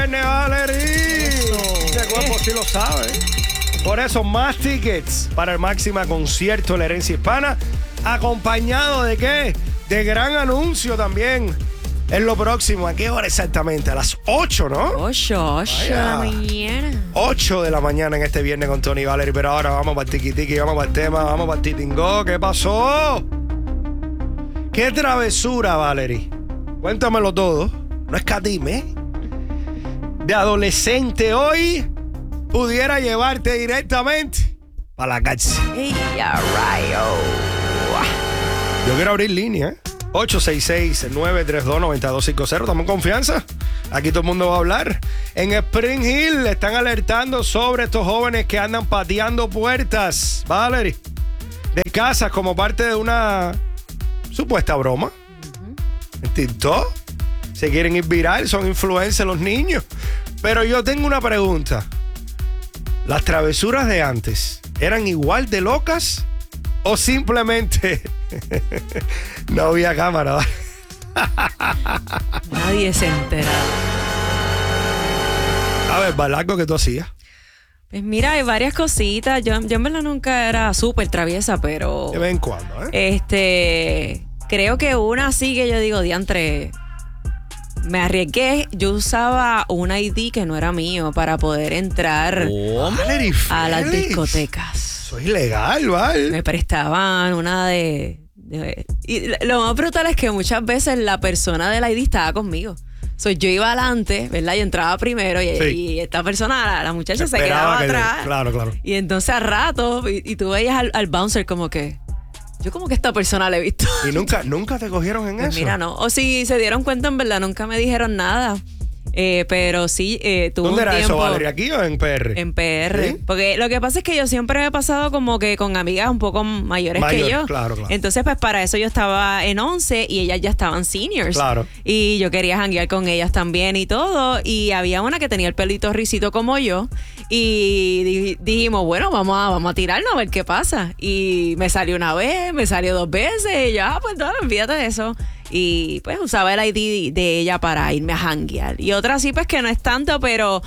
viernes, Valerie. Ese cuerpo sí lo sabe. Por eso, más tickets para el Máxima Concierto de la Herencia Hispana. ¿Acompañado de qué? De gran anuncio también. Es lo próximo. ¿A qué hora exactamente? A las 8, ¿no? 8 de la mañana. 8 de la mañana en este viernes con Tony y Valerie. Pero ahora vamos para el tiquitiqui, vamos para el tema, vamos para el titingo. ¿Qué pasó? ¿Qué travesura, Valerie? Cuéntamelo todo. No escatime. De adolescente hoy pudiera llevarte directamente para la cárcel. ¡Ey, a rayo! Yo quiero abrir línea. 866-932-9250. Estamos en confianza. Aquí todo el mundo va a hablar. En Spring Hill están alertando sobre estos jóvenes que andan pateando puertas, Valerie, de casas como parte de una supuesta broma. En TikTok se quieren ir viral, son influencers los niños. Pero yo tengo una pregunta. ¿Las travesuras de antes eran igual de locas o simplemente no había cámara? Nadie se entera. A ver, Balaco, ¿qué tú hacías? Pues mira, hay varias cositas. Yo en verdad nunca era súper traviesa, pero De vez en cuando, ¿eh? creo que una sí que yo digo, diantre, me arriesgué. Yo usaba un ID que no era mío para poder entrar Valerie a las Félix. discotecas. Eso es ilegal, ¿vale? Me prestaban una de... Y lo más brutal es que muchas veces la persona del ID estaba conmigo. Yo iba adelante, ¿verdad? Y entraba primero y esta persona, la muchacha se quedaba atrás. Claro. Y entonces a rato, y tú veías al bouncer como que... Yo como que esta persona la he visto. ¿Y nunca te cogieron en Pues eso? mira, no. O si se dieron cuenta, en verdad, nunca me dijeron nada. Pero sí, tuve ¿Dónde un era tiempo... eso, Valerie? ¿Aquí o en PR? En PR. ¿Sí? Porque lo que pasa es que yo siempre me he pasado como que con amigas un poco mayores que yo. Claro. Entonces, pues para eso yo estaba en 11 y ellas ya estaban seniors. Claro. Y yo quería janguear con ellas también y todo. Y había una que tenía el pelito risito como yo. Y dijimos, bueno, vamos a tirarnos a ver qué pasa. Y me salió una vez, me salió 2 veces. Y yo, pues no, olvídate de eso. Y pues usaba el ID de ella para irme a janguear. Y otra sí, pues que no es tanto, pero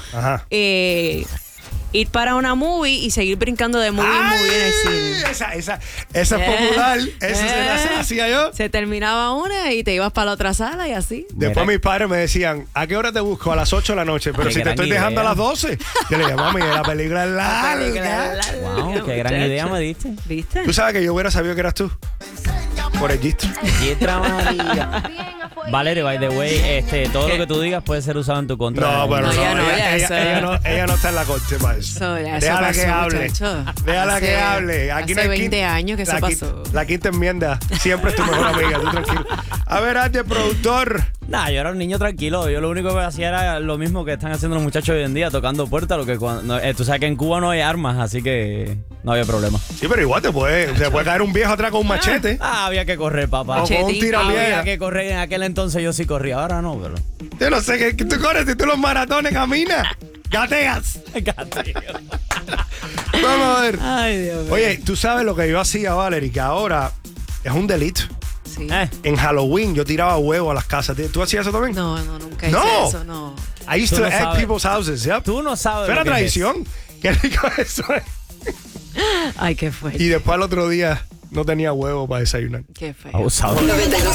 ir para una movie y seguir brincando de movie en movie en el cine. Esa es popular. Esa se la hacía yo. Se terminaba una y te ibas para la otra sala y así. Después mis padres me decían, ¿a qué hora te busco? A las 8 de la noche. Pero Qué si te gran estoy dejando a idea. las 12. Yo le dije, mami, la película es larga. Wow, qué gran idea me diste. ¿Viste? Tú sabes que yo hubiera sabido que eras tú. Por el gistro. Pietra María. Valerie, by the way, todo lo que tú digas puede ser usado en tu contra. No, pero No, no, ya no, ya eso. ella no está en la corte para eso. Eso Déjala pasó, que hable. muchacho. Déjala que hable. Hace no hay 20 años que eso pasó. La quinta enmienda. Siempre es tu mejor amiga. Tú tranquilo. A ver, Arte, productor. Nah, yo era un niño tranquilo. Yo lo único que hacía era lo mismo que están haciendo los muchachos hoy en día, tocando puertas. Tú sabes que en Cuba no hay armas, así que no había problema. Sí, pero igual se puede caer un viejo atrás con un machete. Había que correr, papá. O con un tiramieja. Había que correr. En aquel entonces yo sí corría, ahora no, pero... Yo no sé, que tú corres y tú los maratones caminas. Gateas. Vamos a ver. Ay, Dios mío. Oye, tú sabes lo que yo hacía, Valerie, que ahora es un delito. Sí. En Halloween yo tiraba huevo a las casas. ¿Tú hacías eso también? No, nunca hice No. eso, no. I used Tú to no egg sabes. people's houses, yep. Tú no sabes Fue lo una que es tradición. Qué rico eso es. Ay, qué fue. Y después al otro día no tenía huevo para desayunar. Qué feo. Abusado. 92.5